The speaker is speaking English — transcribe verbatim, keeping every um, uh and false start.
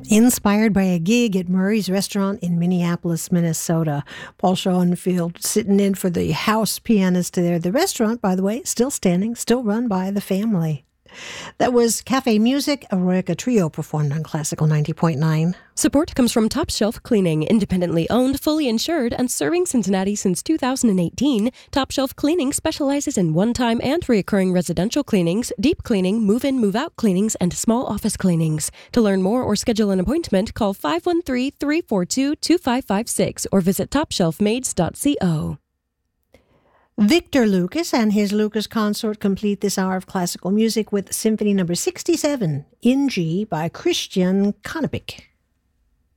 Inspired by a gig at Murray's Restaurant in Minneapolis, Minnesota. Paul Schoenfield sitting in for the house pianist there. The restaurant, by the way, still standing, still run by the family. That was Cafe Music, Eroica Trio performed on Classical ninety point nine. Support comes from Top Shelf Cleaning, independently owned, fully insured, and serving Cincinnati since two thousand eighteen. Top Shelf Cleaning specializes in one-time and recurring residential cleanings, deep cleaning, move-in, move-out cleanings, and small office cleanings. To learn more or schedule an appointment, call five one three, three four two, two five five six or visit top shelf maids dot co. Victor Lucas and his Lucas Consort complete this hour of classical music with Symphony number sixty-seven in G by Christian Konopik.